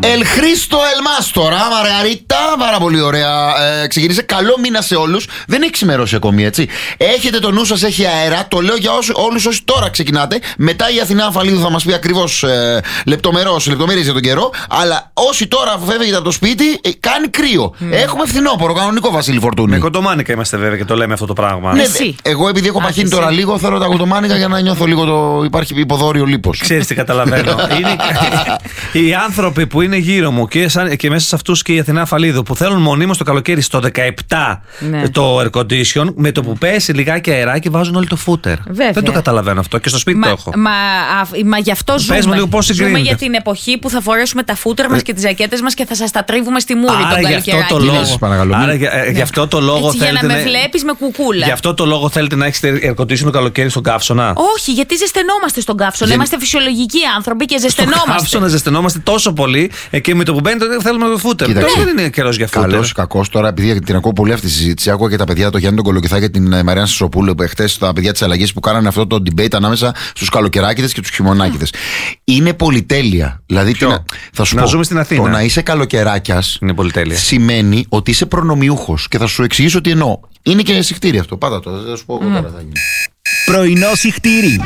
El Χρήστο Ελμάστορα, Μαργαρίτα, πάρα πολύ ωραία. Ξεκίνησε. Καλό μήνα σε όλους. Δεν έχει ξημερώσει ακόμη, έτσι. Έχετε το νου σας, έχει αέρα. Το λέω για όλους όσοι τώρα ξεκινάτε. Μετά η Αθηνά Αφαλίδου θα μας πει ακριβώς λεπτομέρειες για τον καιρό. Αλλά όσοι τώρα φεύγετε από το σπίτι, κάνει κρύο. Έχουμε φθινόπωρο, κανονικό, Βασίλη Φορτούνη. Με κοντομάνικα είμαστε βέβαια και το λέμε αυτό το πράγμα. Ναι, εγώ επειδή έχω παχύνει τώρα λίγο, θέλω τα κοντομάνικα για να νιώθω λίγο υπάρχει υποδόριο λίπος. Ξέρεις τι καταλαβαίνω. Είναι οι άνθρωποι που είναι γύρω μου και μέσα σε αυτούς και η Αθηνά Αφαλίδου που θέλουν μονίμως το καλοκαίρι στο 17 το air condition, με το που πέσει λιγάκι αεράκι βάζουν όλοι το φούτερ. Δεν το καταλαβαίνω αυτό και στο σπίτι το έχω. Μα γι' αυτό ζούμε. Πες μου λίγο πώς συγκρίνεται. Ζούμε για την εποχή που θα φορέσουμε τα φούτερ μας και τις ζακέτες μας και θα σας τα τρίβουμε στη μούρη τον καλοκαιράκι. Γι' αυτό το λόγο για να με βλέπεις με κουκούλα. Γι' αυτό το λόγο θέλετε να έχετε air condition το καλοκαίρι στον καύσωνα. Όχι, γιατί ζεσθενόμαστε στον καύσωνα. Είμαστε φυσιολογικοί άνθρωποι και ζεσθενόμαστε. Στον καύσωνα ζεσθενόμαστε τόσο πολύ και με το που μπαίνει θέλουμε το φούτερ. Τώρα δεν είναι καιρός για φούτερ. Καλός ή κακός, τώρα επειδή την ακούω πολύ αυτή τη συζήτηση, άκουγα και τα παιδιά, το Γιάννη τον Κολοκυθά και την Μαριάννα Σισοπούλου, χτες τα παιδιά της Αλλαγής που κάνανε αυτό το debate ανάμεσα στους καλοκαιράκηδες και τους χειμωνάκηδες. Είναι πολυτέλεια. Δηλαδή θα σου να πω, ζούμε στην Αθήνα. το να είσαι καλοκαιράκιας σημαίνει ότι είσαι προνομιούχος και θα σου εξηγήσω τι εννοώ. Είναι και συχτήρι αυτό. Πάτα το, θα σου πω εγώ τώρα θα γίνει. Πρωινό συχτήρι.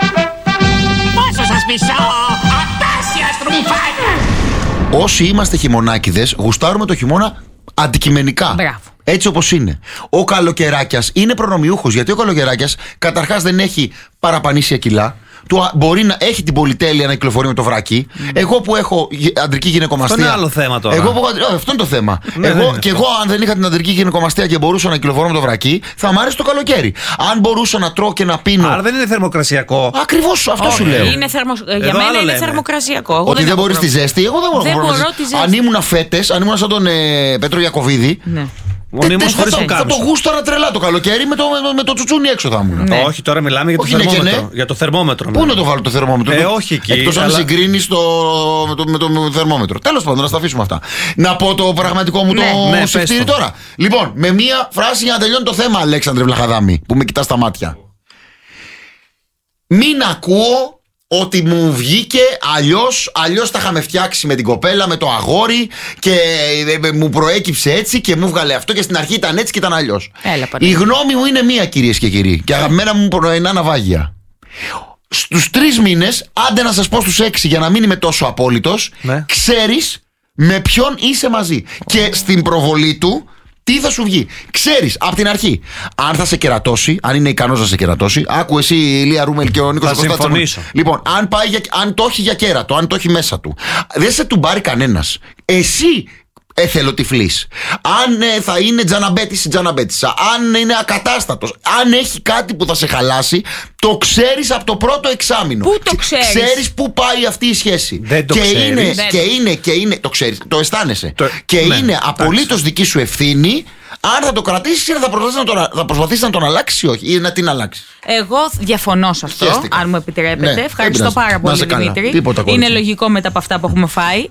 Πόσο σας μισώ, απέσια στρουμφάκια. Όσοι είμαστε χειμωνάκηδες, γουστάρουμε το χειμώνα αντικειμενικά. Μπράβο. Έτσι όπως είναι. Ο καλοκαιράκιας είναι προνομιούχος, γιατί ο καλοκαιράκιας καταρχάς δεν έχει παραπανήσια κιλά. Μπορεί να έχει την πολυτέλεια να κυκλοφορεί με το βράκι. Εγώ που έχω αντρική γυναικομαστία. Αυτό είναι άλλο θέμα τώρα. Αυτό είναι το θέμα. Εγώ, αν δεν είχα την αντρική γυναικομαστία και μπορούσα να κυκλοφορώ με το βράκι, θα μ' άρεσε το καλοκαίρι. Αν μπορούσα να τρώω και να πίνω. Άρα δεν είναι θερμοκρασιακό. Ακριβώς αυτό σου λέω. Για μένα είναι θερμοκρασιακό. Ότι δεν μπορείς τη ζέστη. Εγώ δεν μπορώ τη ζέστη. Αν ήμουν φέτες, αν ήμουν σαν τον Πέτρο Ιακωβίδη. Μονίμως χωρίς το θα το γούσταρα τρελά το καλοκαίρι με το τσουτσούνι έξω θα ήμουν. Ναι. Όχι, τώρα μιλάμε για το θερμόμετρο. Για το θερμόμετρο. Πού να το βάλω το θερμόμετρο? Όχι εκεί. Εκτός αν συγκρίνεις με το θερμόμετρο. Τέλος πάντων, να στα αφήσουμε αυτά. Να πω το πραγματικό μου το συχτήρι τώρα. Λοιπόν, με μία φράση για να τελειώνει το θέμα, Αλέξανδρε Βλαχαδάμη, που με κοιτάς στα μάτια. Μην ακούω ότι μου βγήκε αλλιώς τα είχαμε φτιάξει με την κοπέλα, με το αγόρι και μου προέκυψε έτσι και μου βγάλε αυτό και στην αρχή ήταν έτσι και ήταν αλλιώς. Η γνώμη μου είναι μία, κυρίες και κύριοι, και αγαπημένα μου πρωινά ναυάγια. Στους 3 μήνες, άντε να σας πω στους 6 για να μην είμαι τόσο απόλυτος, ξέρεις με ποιον είσαι μαζί. Και στην προβολή του τι θα σου βγει. Ξέρεις από την αρχή αν θα σε κερατώσει, αν είναι ικανός να σε κερατώσει. Άκου εσύ, η Ηλία Ρούμελ και ο Νίκος Κωνσταντίνος. Λοιπόν, αν το έχει για κέρατο, αν το έχει μέσα του, δεν σε τουμπάρει κανένας. Εσύ εθελοτυφλής. Αν θα είναι τζαναμπέτης ή τζαναμπέτησα, αν είναι ακατάστατος, αν έχει κάτι που θα σε χαλάσει, το ξέρεις από το πρώτο εξάμηνο. Πού το ξέρεις? Ξέρεις πού πάει αυτή η σχέση. Δεν το ξέρεις. Και είναι, το ξέρεις, το αισθάνεσαι. Είναι απολύτως δική σου ευθύνη. Αν θα το κρατήσεις ή θα προσπαθήσεις να τον αλλάξεις ή όχι, ή να την αλλάξεις. Εγώ διαφωνώ σε αυτό, αν μου επιτρέπετε. Ναι, ευχαριστώ πάρα πολύ, Δημήτρη. Είναι λογικό μετά από αυτά που έχουμε φάει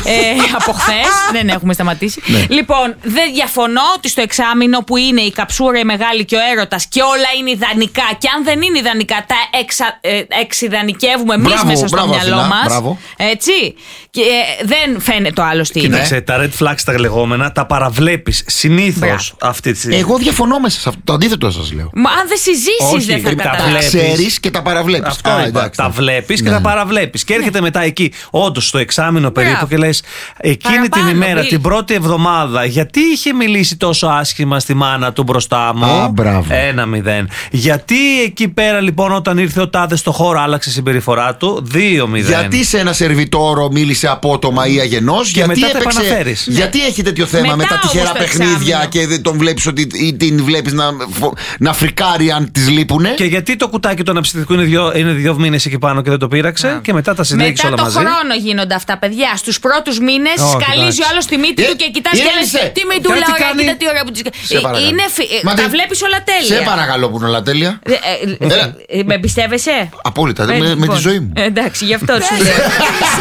από χθες. Δεν έχουμε σταματήσει. Ναι. Λοιπόν, δεν διαφωνώ ότι στο εξάμηνο που είναι η καψούρα, η μεγάλη και ο έρωτας και όλα είναι ιδανικά, και αν δεν είναι ιδανικά, τα εξειδανικεύουμε εμείς μέσα στο μυαλό μας. Έτσι. Και δεν φαίνεται το άλλο τι είναι. Κοίταξε, τα red flags τα λεγόμενα τα παραβλέπεις συνήθως αυτή τη στιγμή. Εγώ διαφωνώ μέσα σε αυτό. Το αντίθετο σας λέω. Μα αν δεν συζήσεις δεν θα καταλάβεις. Τα ξέρεις και τα παραβλέπεις. Αυτό τα βλέπεις και τα παραβλέπεις. Και έρχεται μετά εκεί, όντως στο εξάμηνο περίπου, και λες εκείνη την ημέρα, την πρώτη εβδομάδα, γιατί είχε μιλήσει τόσο άσχημα στη μάνα του μπροστά μου. 1-0. Γιατί εκεί πέρα λοιπόν όταν ήρθε ο τάδε στο χώρο άλλαξε η συμπεριφορά του. 2-0. Γιατί σε ένα σερβιτόρο μίλησε απότομα ή αγενός. Και μετά τα επαναφέρεις. Γιατί έχει τέτοιο θέμα με τα τυχερά παιχνίδια και δεν τον βλέπεις ή την βλέπεις να φρικάρει αν τις λείπουνε. Και γιατί το κουτάκι του αναψυκτικού είναι 2 μήνες εκεί πάνω και δεν το πήραξε. Και μετά τα συνέχισε όλα μαζί. Μετά το χρόνο γίνονται αυτά, παιδιά. Στους πρώτους μήνες σκαλίζει ο άλλος τη μύτη του και κοιτάς και λες τι μυτούλα ωραία, κοίτα τι ωραία που της. Τα βλέπεις όλα τέλεια. Σε παρακαλώ που είναι όλα τέλεια. Με εμπιστεύεσαι? Απόλυτα, με τη ζωή μου. Εντάξει, γι' αυτό σου λέω.